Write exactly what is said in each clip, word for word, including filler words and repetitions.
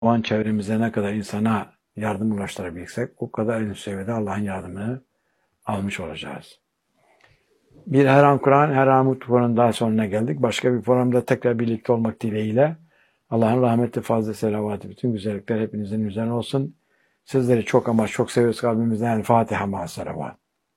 O an çevremize ne kadar insana yardım ulaştırabilsek o kadar en üst seviyede Allah'ın yardımını almış olacağız. Bir Her An Kur'an, Her An Mutlu programının daha sonuna geldik. Başka bir programda tekrar birlikte olmak dileğiyle Allah'ın rahmeti, fazla selavatı, bütün güzellikler hepinizin üzerine olsun. Sizleri çok ama çok seviyoruz kalbimizden. El Fatiha ma'a salavat.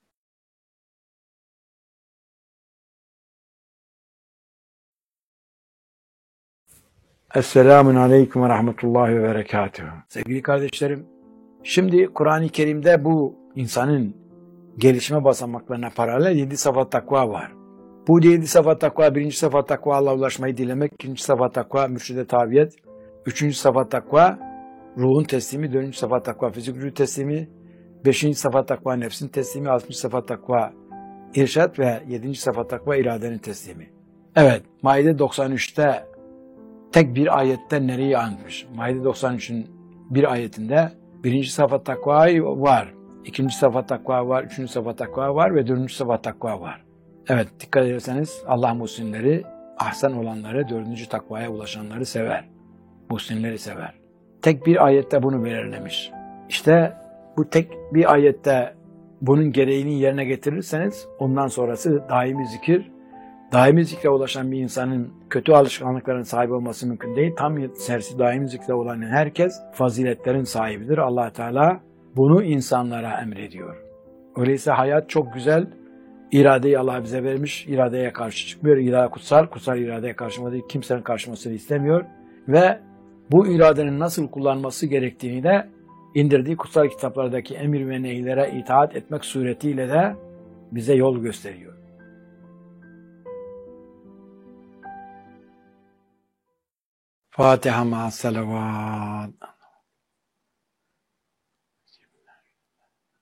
Esselamun Aleyküm ve Rahmetullahi ve Berekatuhu. Sevgili kardeşlerim, şimdi Kur'an-ı Kerim'de bu insanın gelişme basamaklarına paralel yedi safa takva var. Bu yedi safa takva, birinci safa takva Allah'a ulaşmayı dilemek, ikinci safa takva mürşide tabiyet, üçüncü safa takva ruhun teslimi, dördüncü safa takva fizik gücü teslimi, beşinci safa takva nefsin teslimi, altıncı safa takva irşat ve yedinci safa takva iradenin teslimi. Evet, Maide doksan üçte tek bir ayette nereyi anlatmış? Maide doksan üçün bir ayetinde birinci safa takva var, ikinci safa takva var, üçüncü safa takva var ve dördüncü safa takva var. Evet, dikkat ederseniz Allah muhsinleri, ahsen olanları, dördüncü takvaya ulaşanları sever. Muhsinleri sever. Tek bir ayette bunu belirlemiş. İşte bu tek bir ayette bunun gereğini yerine getirirseniz ondan sonrası daimi zikir, daimi zikre ulaşan bir insanın kötü alışkanlıkların sahibi olması mümkün değil. Tam tersi daimi zikre olan herkes faziletlerin sahibidir. Allah Teala bunu insanlara emrediyor. Öyleyse hayat çok güzel. İradeyi Allah bize vermiş. İradeye karşı çıkmıyor. İrade kutsal. Kutsal iradeye karşımadığı kimsenin karşımasını istemiyor. Ve bu iradenin nasıl kullanması gerektiğini de indirdiği kutsal kitaplardaki emir ve nehlere itaat etmek suretiyle de bize yol gösteriyor. Fatiha ma'a salavat.